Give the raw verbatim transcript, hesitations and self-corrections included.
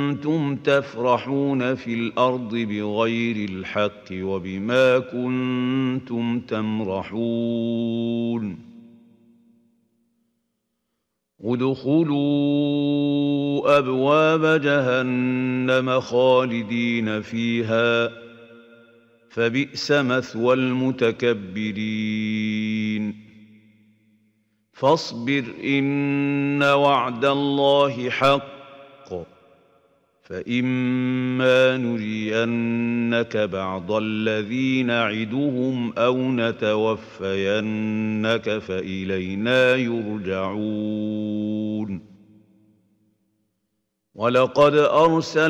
كنتم تفرحون في الأرض بغير الحق وبما كنتم تمرحون ادخلوا أبواب جهنم خالدين فيها فبئس مثوى المتكبرين فاصبر إن وعد الله حق فإما نرينك بعض الذي نعدهم أو نتوفينك فإلينا يرجعون ولقد أرسل